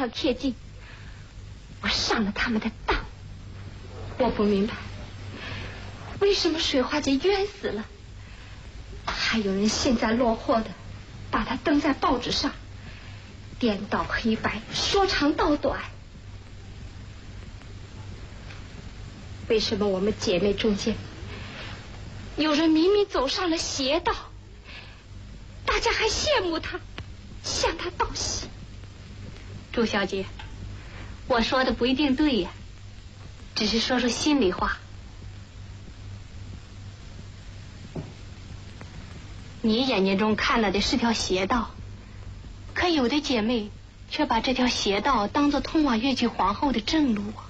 上贴金，我上了他们的当。我不明白，为什么水花姐冤死了，还有人幸灾乐祸的把她登在报纸上，颠倒黑白，说长道短。为什么我们姐妹中间有人明明走上了邪道，大家还羡慕她，向她道喜？ 朱小姐，我说的不一定对呀，只是说说心里话。你眼睛中看到的是条邪道，可有的姐妹却把这条邪道当作通往越剧皇后的正路啊。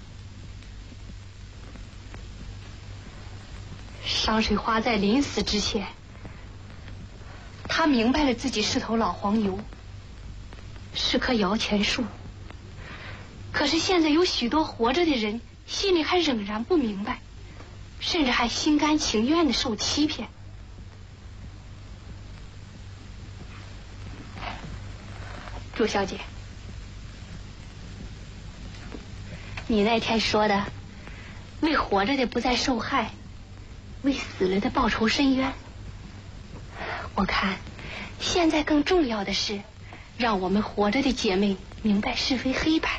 商水花在临死之前，她明白了自己是头老黄牛，是棵摇钱树。可是现在有许多活着的人心里还仍然不明白，甚至还心甘情愿的受欺骗。朱小姐，你那天说的为活着的不再受害，为死了的报仇伸冤，我看现在更重要的是让我们活着的姐妹明白是非黑白。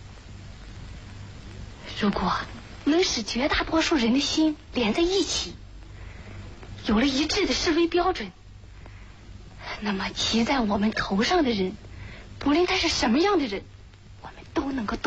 如果能使绝大多数人的心连在一起，有了一致的是非标准，那么骑在我们头上的人，不论他是什么样的人，我们都能够